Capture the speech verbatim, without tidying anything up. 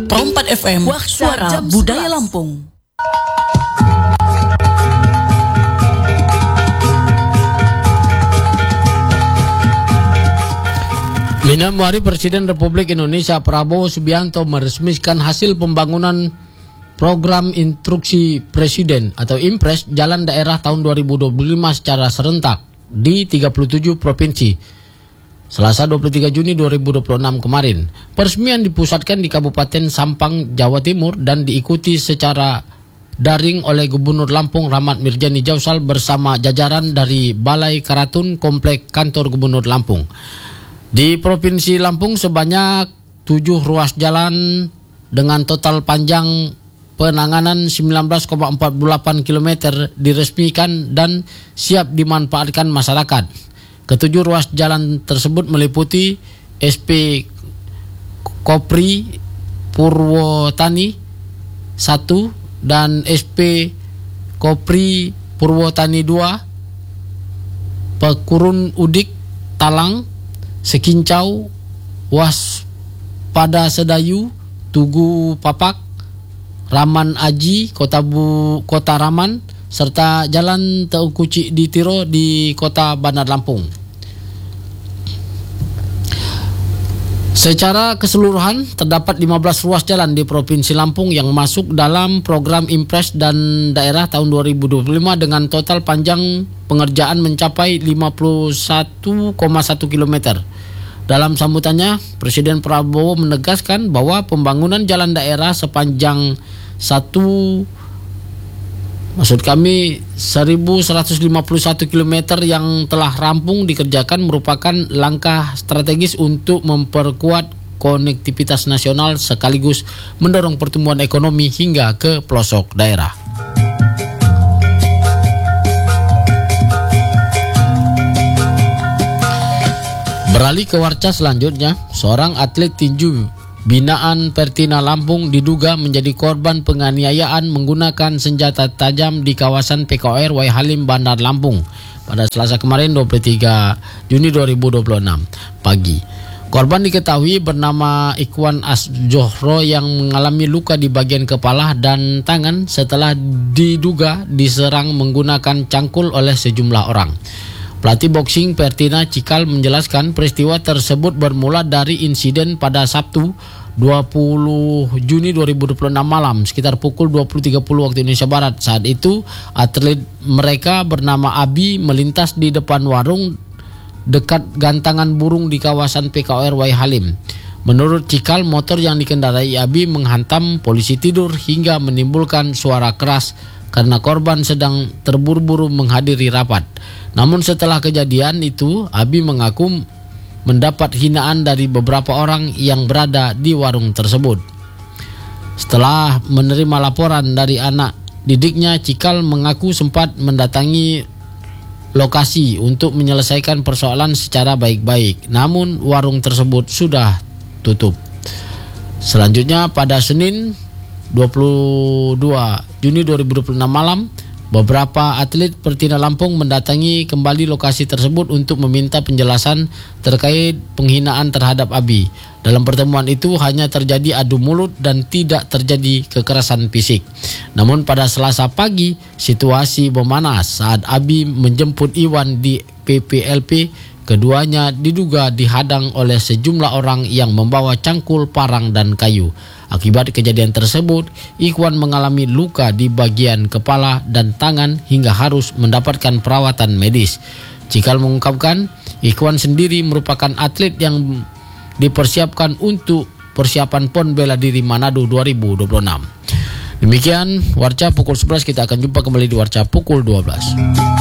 Perompat F M, suara budaya Lampung. Minam Hari Presiden Republik Indonesia Prabowo Subianto meresmikan hasil pembangunan Program Instruksi Presiden atau Impres Jalan Daerah tahun dua ribu dua puluh lima secara serentak di tiga puluh tujuh provinsi. Selasa dua puluh tiga Juni dua ribu dua puluh enam kemarin, peresmian dipusatkan di Kabupaten Sampang, Jawa Timur dan diikuti secara daring oleh Gubernur Lampung Rahmat Mirjani Jausal bersama jajaran dari Balai Karatun Komplek Kantor Gubernur Lampung. Di Provinsi Lampung sebanyak tujuh ruas jalan dengan total panjang penanganan sembilan belas koma empat delapan kilometer diresmikan dan siap dimanfaatkan masyarakat. Ketujuh ruas jalan tersebut meliputi S P Kopri Purwotani satu dan S P Kopri Purwotani dua, Pekurun Udik Talang, Sekincau, Waspada Sedayu, Tugu Papak, Raman Aji, Kota Bu, Kota Raman, serta Jalan Teukuci di Tiro di Kota Bandar Lampung. Secara keseluruhan terdapat lima belas ruas jalan di Provinsi Lampung yang masuk dalam program Impres dan Daerah tahun dua ribu dua puluh lima dengan total panjang pengerjaan mencapai lima puluh satu koma satu kilometer. Dalam sambutannya, Presiden Prabowo menegaskan bahwa pembangunan jalan daerah sepanjang satu maksud kami seribu seratus lima puluh satu kilometer yang telah rampung dikerjakan merupakan langkah strategis untuk memperkuat konektivitas nasional sekaligus mendorong pertumbuhan ekonomi hingga ke pelosok daerah. Beralih ke warca selanjutnya, seorang atlet tinju binaan Pertina Lampung diduga menjadi korban penganiayaan menggunakan senjata tajam di kawasan P K O R Wai Halim, Bandar Lampung pada Selasa kemarin dua puluh tiga Juni dua ribu dua puluh enam pagi. Korban diketahui bernama Ikhwan Asjohro yang mengalami luka di bagian kepala dan tangan setelah diduga diserang menggunakan cangkul oleh sejumlah orang. Pelatih boxing Pertina Cikal menjelaskan peristiwa tersebut bermula dari insiden pada Sabtu dua puluh Juni dua ribu dua puluh enam malam sekitar pukul dua puluh tiga puluh waktu Indonesia Barat. Saat itu atlet mereka bernama Abi melintas di depan warung dekat gantangan burung di kawasan P K O R Wai Halim. Menurut Cikal, motor yang dikendarai Abi menghantam polisi tidur hingga menimbulkan suara keras karena korban sedang terburu-buru menghadiri rapat. Namun setelah kejadian itu, Abi mengaku mendapat hinaan dari beberapa orang yang berada di warung tersebut. Setelah menerima laporan dari anak didiknya, Cikal mengaku sempat mendatangi lokasi untuk menyelesaikan persoalan secara baik-baik. Namun warung tersebut sudah tutup. Selanjutnya pada Senin dua puluh dua Juni dua ribu dua puluh enam malam, beberapa atlet Pertina Lampung mendatangi kembali lokasi tersebut untuk meminta penjelasan terkait penghinaan terhadap Abi. Dalam pertemuan itu hanya terjadi adu mulut dan tidak terjadi kekerasan fisik. Namun pada Selasa pagi, situasi memanas saat Abi menjemput Iwan di P P L P. Keduanya diduga dihadang oleh sejumlah orang yang membawa cangkul, parang, dan kayu. Akibat kejadian tersebut, Ikhwan mengalami luka di bagian kepala dan tangan hingga harus mendapatkan perawatan medis. Cikal mengungkapkan, Ikhwan sendiri merupakan atlet yang dipersiapkan untuk persiapan Pon Bela Diri Manado dua ribu dua puluh enam. Demikian Warca pukul sebelas, kita akan jumpa kembali di Warca pukul dua belas.